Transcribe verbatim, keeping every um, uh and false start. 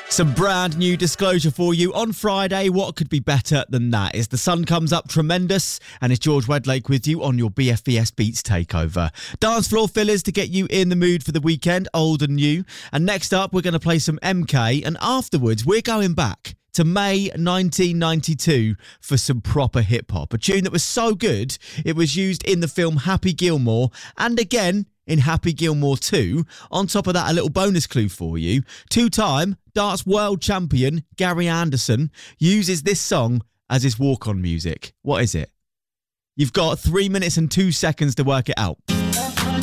Some brand new Disclosure for you on Friday. What could be better than that? Is the sun comes up tremendous, and it's George Wedlake with you on your B F B S Beats Takeover. Dance floor fillers to get you in the mood for the weekend, old and new. And next up, we're going to play some M K, and afterwards, we're going back to May nineteen ninety-two for some proper hip-hop. A tune that was so good, it was used in the film Happy Gilmore, and again in Happy Gilmore two. On top of that, a little bonus clue for you. Two-time darts world champion Gary Anderson uses this song as his walk-on music. What is it? You've got three minutes and two seconds to work it out.